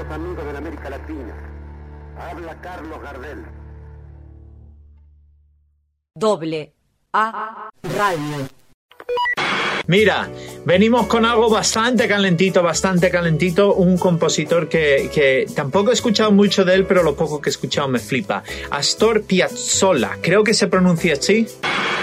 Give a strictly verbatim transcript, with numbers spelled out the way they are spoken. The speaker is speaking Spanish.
los amigos de la América Latina. Habla Carlos Gardel. Doble A Radio. Mira, venimos con algo bastante calentito, bastante calentito. Un compositor que, que tampoco he escuchado mucho de él, pero lo poco que he escuchado me flipa. Astor Piazzolla, creo que se pronuncia así.